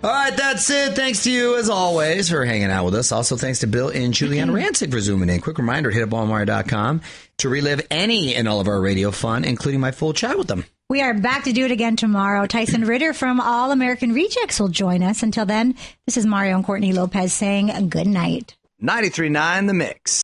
All right, that's it. Thanks to you, as always, for hanging out with us. Also, thanks to Bill and Julianne Rancic for zooming in. Quick reminder, hit up allmario.com to relive any and all of our radio fun, including my full chat with them. We are back to do it again tomorrow. Tyson Ritter from All American Rejects will join us. Until then, this is Mario and Courtney Lopez saying good night. 93.9 The Mix.